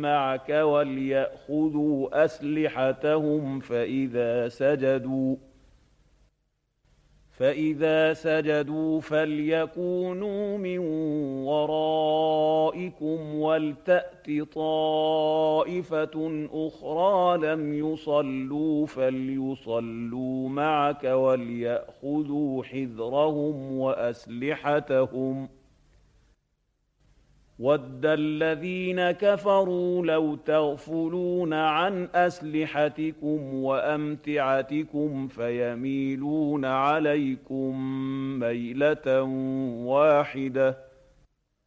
معك وليأخذوا أسلحتهم فإذا سجدوا فليكونوا من ورائكم ولتأت طائفة أخرى لم يصلوا فليصلوا معك وليأخذوا حذرهم وأسلحتهم وَدَّ الَّذِينَ كَفَرُوا لَوْ تَغْفُلُونَ عَنْ أَسْلِحَتِكُمْ وَأَمْتِعَتِكُمْ فَيَمِيلُونَ عَلَيْكُم مَّيْلَةً وَاحِدَةً